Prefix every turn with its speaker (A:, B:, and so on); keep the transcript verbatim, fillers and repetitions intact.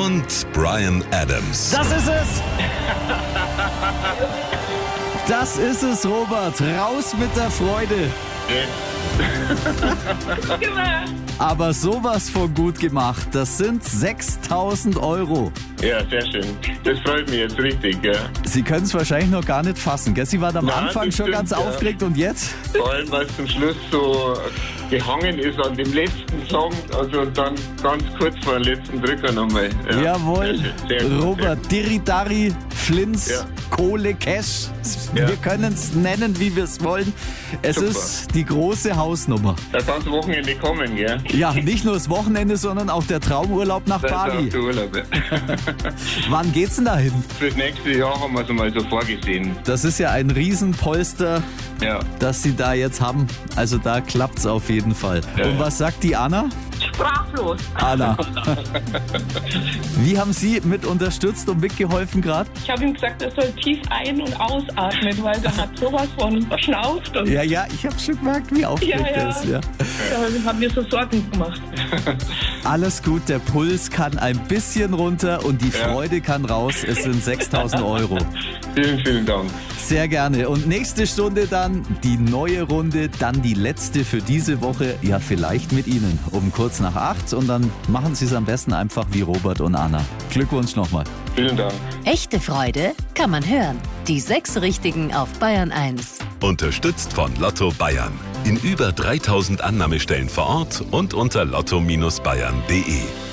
A: und Bryan Adams.
B: Das ist es! Das ist es, Robert. Raus mit der Freude. Aber sowas von gut gemacht. Das sind sechstausend Euro.
C: Ja, sehr schön. Das freut mich jetzt richtig, ja.
B: Sie können es wahrscheinlich noch gar nicht fassen, gell? Sie waren am
C: Nein,
B: Anfang
C: das
B: schon
C: stimmt,
B: ganz
C: ja.
B: aufgeregt und jetzt?
C: Vor allem, weil es zum Schluss so gehangen ist an dem letzten Song, also dann ganz kurz vor dem letzten Drücker nochmal. Ja.
B: Jawohl.
C: Sehr, sehr gut,
B: Robert, Diridari, Flins,
C: Ja.
B: Kohle, Cash.
C: Ja.
B: Wir können es nennen, wie wir es wollen. Es
C: Super.
B: ist die große Hausnummer.
C: Das ganze Wochenende kommen, gell?
B: Ja, nicht nur das Wochenende, sondern auch der Traumurlaub nach
C: Das ist
B: Bali.
C: auch der Urlaub. Ja.
B: Wann geht's denn dahin?
C: Fürs nächste Jahr haben wir es mal so vorgesehen.
B: Das ist ja ein Riesenpolster,
C: Ja.
B: das Sie da jetzt haben. Also da klappt's auf jeden Fall.
C: Ja,
B: Und
C: ja.
B: was sagt die Anna?
D: Sprachlos.
B: Anna. Wie haben Sie mit unterstützt und mitgeholfen gerade?
D: Ich habe ihm gesagt, er soll tief ein- und ausatmen, weil er hat sowas von verschnauft und
B: Ja, ja, ich habe schon gemerkt, wie aufgeregt
D: Ja, ja.
B: er ist. Ja.
D: da haben wir so Sorgen gemacht.
B: Alles gut, der Puls kann ein bisschen runter und die
C: Ja.
B: Freude kann raus. Es sind sechstausend Euro.
C: Vielen, vielen Dank.
B: Sehr gerne. Und nächste Stunde dann die neue Runde, dann die letzte für diese Woche. Ja, vielleicht mit Ihnen um kurz nach acht. Und dann machen Sie es am besten einfach wie Robert und Anna. Glückwunsch nochmal.
C: Vielen Dank.
E: Echte Freude kann man hören. Die sechs Richtigen auf Bayern eins.
A: Unterstützt von Lotto Bayern. In über dreitausend Annahmestellen vor Ort und unter lotto Bindestrich bayern punkt de.